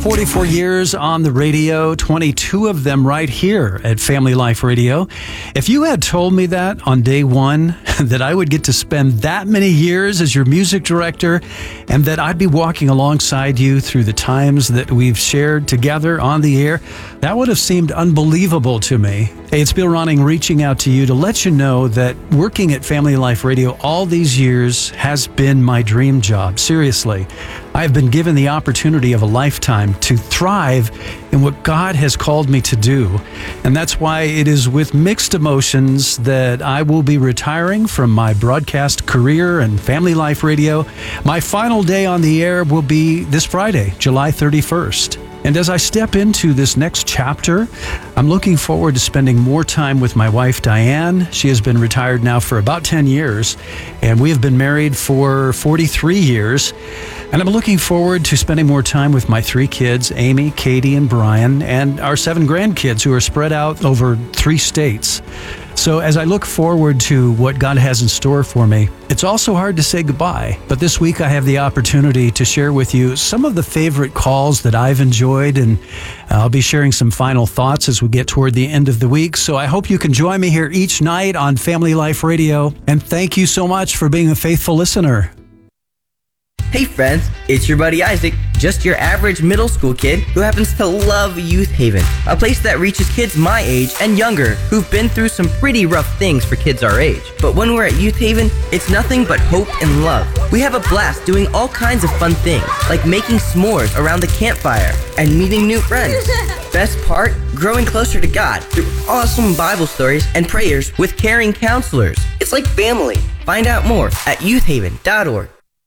44 years on the radio, 22 of them right here at Family Life Radio. If you had told me that on day one, that I would get to spend that many years as your music director and that I'd be walking alongside you through the times that we've shared together on the air, that would have seemed unbelievable to me. Hey, it's Bill Ronning reaching out to you to let you know that working at Family Life Radio all these years has been my dream job. Seriously, I've been given the opportunity of a lifetime to thrive in what God has called me to do. And that's why it is with mixed emotions that I will be retiring from my broadcast career and Family Life Radio. My final day on the air will be this Friday, July 31st. And as I step into this next chapter, I'm looking forward to spending more time with my wife, Diane. She has been retired now for about 10 years, and we have been married for 43 years. And I'm looking forward to spending more time with my 3 kids, Amy, Katie, and Brian, and our 7 grandkids who are spread out over 3 states. So as I look forward to what God has in store for me, it's also hard to say goodbye. But this week I have the opportunity to share with you some of the favorite calls that I've enjoyed, and I'll be sharing some final thoughts as we get toward the end of the week. So I hope you can join me here each night on Family Life Radio. And thank you so much for being a faithful listener. Hey friends, it's your buddy Isaac, just your average middle school kid who happens to love Youth Haven, a place that reaches kids my age and younger who've been through some pretty rough things for kids our age. But when we're at Youth Haven, it's nothing but hope and love. We have a blast doing all kinds of fun things, like making s'mores around the campfire and meeting new friends. Best part, growing closer to God through awesome Bible stories and prayers with caring counselors. It's like family. Find out more at youthhaven.org.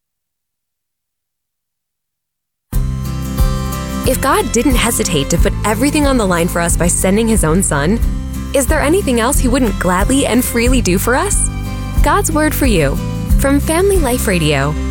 If God didn't hesitate to put everything on the line for us by sending His own Son, is there anything else He wouldn't gladly and freely do for us? God's Word for you from Family Life Radio.